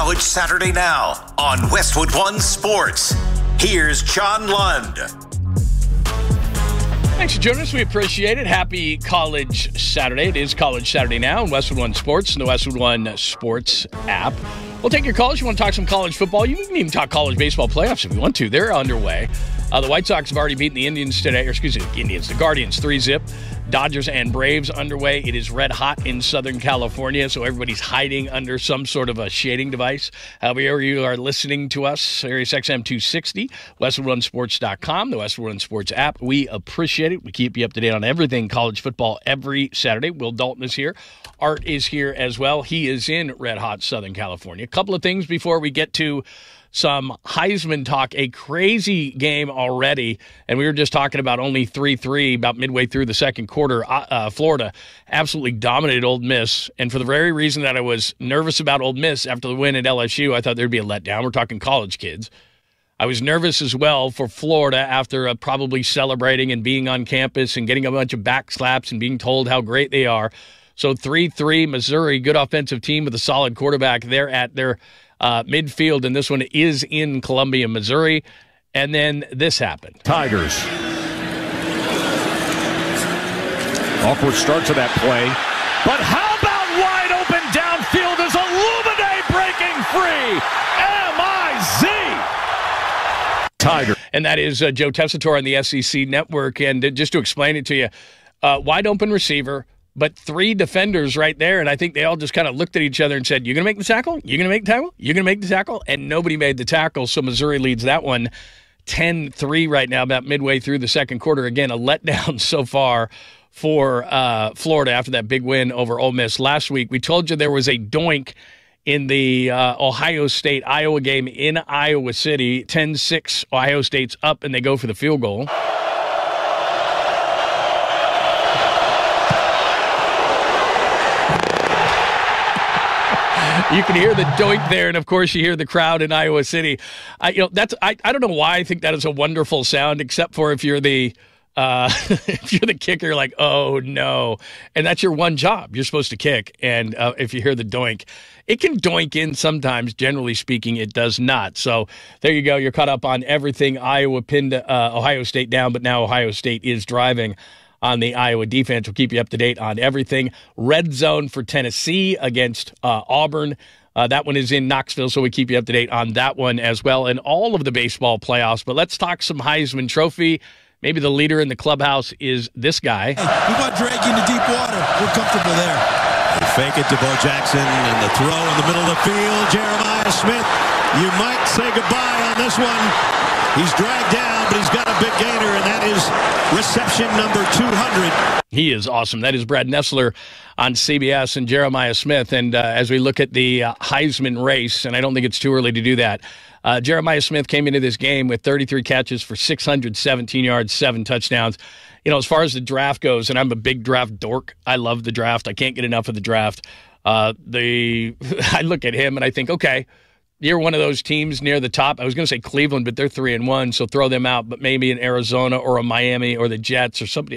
College Saturday Now on Westwood One Sports. Here's John Lund. Thanks for joining us. We appreciate it. Happy College Saturday. It is College Saturday Now on Westwood One Sports and the Westwood One Sports app. We'll take your calls. You want to talk some college football? You can even talk college baseball playoffs if you want to. They're underway. The White Sox have already beaten the Indians today, the Guardians 3-0. Dodgers and Braves underway. It is red hot in Southern California, so everybody's hiding under some sort of a shading device. However you are listening to us, Sirius XM 260, WestwoodOneSports.com, the Westwood One Sports app. We appreciate it. We keep you up to date on everything college football every Saturday. Will Dalton is here. Art is here as well. He is in red hot Southern California. A couple of things before we get to some Heisman talk. A crazy game already, and we were just talking about only 3-3 about midway through the second quarter. Florida absolutely dominated Ole Miss, and for the very reason that I was nervous about Ole Miss after the win at LSU, I thought there'd be a letdown. We're talking college kids. I was nervous as well for Florida after probably celebrating and being on campus and getting a bunch of backslaps and being told how great they are. So 3-3, Missouri, good offensive team with a solid quarterback. They're at their midfield, and this one is in Columbia, Missouri. And then this happened. Tigers. Awkward start to that play. But how about wide open downfield as Illuminate breaking free? M-I-Z. Tiger. And that is Joe Tessitore on the SEC Network. And just to explain it to you, wide open receiver, but three defenders right there, and I think they all just kind of looked at each other and said, "You're going to make the tackle? You're going to make the tackle? You're going to make the tackle?" And nobody made the tackle, so Missouri leads that one 10-3 right now, about midway through the second quarter. Again, a letdown so far for Florida after that big win over Ole Miss last week. We told you there was a doink in the Ohio State-Iowa game in Iowa City. 10-6, Ohio State's up, and they go for the field goal. You can hear the doink there, and of course you hear the crowd in Iowa City. I don't know why I think that is a wonderful sound, except for if you're the if you're the kicker, like, oh no, and that's your one job. You're supposed to kick, and if you hear the doink, it can doink in sometimes. Generally speaking, it does not. So there you go. You're caught up on everything. Iowa pinned Ohio State down, but now Ohio State is driving on the Iowa defense. We'll keep you up to date on everything. Red zone for Tennessee against Auburn. That one is in Knoxville, so we keep you up to date on that one as well, and all of the baseball playoffs. But let's talk some Heisman Trophy. Maybe the leader in the clubhouse is this guy. Hey, we want Drake into deep water. We're comfortable there. They fake it to Bo Jackson, and the throw in the middle of the field. Jeremiah Smith, you might say goodbye on this one. He's dragged down, but he's got a big gainer, and that is reception number 200. He is awesome. That is Brad Nessler on CBS and Jeremiah Smith. And as we look at the Heisman race, and I don't think it's too early to do that, Jeremiah Smith came into this game with 33 catches for 617 yards, 7 touchdowns. You know, as far as the draft goes, and I'm a big draft dork. I love the draft. I can't get enough of the draft. I look at him and I think, okay, you're one of those teams near the top. I was going to say Cleveland, but they're 3-1, so throw them out. But maybe in Arizona or a Miami or the Jets or somebody